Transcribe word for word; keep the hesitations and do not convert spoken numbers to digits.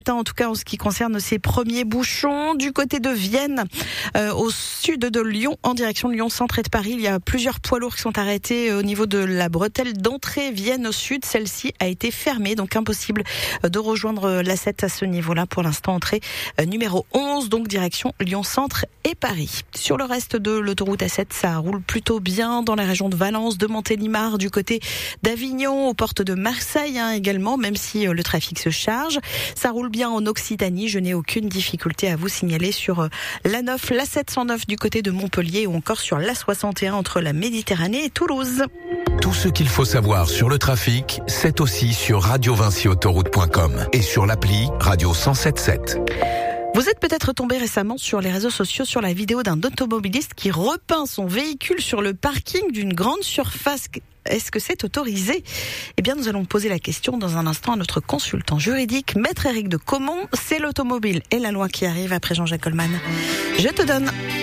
En tout cas, en ce qui concerne ces premiers bouchons du côté de Vienne, euh, au sud de Lyon, en direction de Lyon Centre et de Paris, il y a plusieurs poids lourds qui sont arrêtés au niveau de la bretelle d'entrée Vienne au sud. Celle-ci a été fermée, donc impossible de rejoindre l'A sept à ce niveau-là. Pour l'instant, entrée numéro onze, donc direction Lyon Centre et Paris. Sur le reste de l'autoroute A sept, ça roule plutôt bien dans la région de Valence, de Montélimar, du côté d'Avignon, aux portes de Marseille hein, également, même si le trafic se charge. Ça roule bien en Occitanie, je n'ai aucune difficulté à vous signaler sur l'A neuf, l'A sept cent neuf du côté de Montpellier ou encore sur l'A soixante et un entre la Méditerranée et Toulouse. Tout ce qu'il faut savoir sur le trafic, c'est aussi sur radio vinci autoroute point com et sur l'appli Radio cent sept sept. Vous êtes peut-être tombé récemment sur les réseaux sociaux sur la vidéo d'un automobiliste qui repeint son véhicule sur le parking d'une grande surface. Est-ce que c'est autorisé ? Eh bien, nous allons poser la question dans un instant à notre consultant juridique, Maître Éric de Caumont. C'est l'automobile et la loi qui arrive après Jean-Jacques Goldman. Je te donne.